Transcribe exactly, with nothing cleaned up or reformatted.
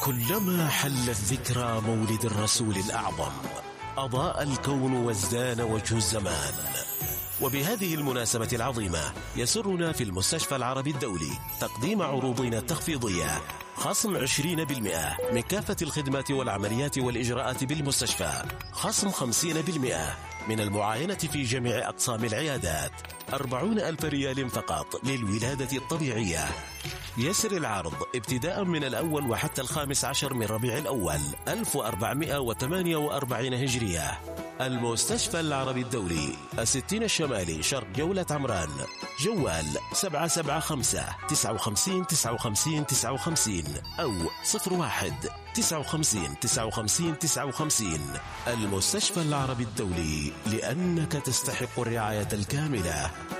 كلما حلت ذكرى مولد الرسول الأعظم أضاء الكون وازدان وجه الزمان. وبهذه المناسبة العظيمة يسرنا في المستشفى العربي الدولي تقديم عروضنا التخفيضية خصم عشرين بالمئة من كافة الخدمات والعمليات والإجراءات بالمستشفى، خصم خمسين بالمئة من المعاينة في جميع أقسام العيادات، أربعون ألف ريال فقط للولادة الطبيعية. يسر العرض ابتداء من الأول وحتى الخامس عشر من ربيع الأول ألف وأربعمائة وثمانية وأربعين هجرية. المستشفى العربي الدولي، الستين الشمالي، شرق جولة عمران. جوال سبعة سبعة خمسة تسعة وخمسين تسعة وخمسين تسعة وخمسين أو صفر واحد تسعة وخمسين تسعة وخمسين تسعة وخمسين. المستشفى العربي الدولي، لأنك تستحق الرعاية الكاملة.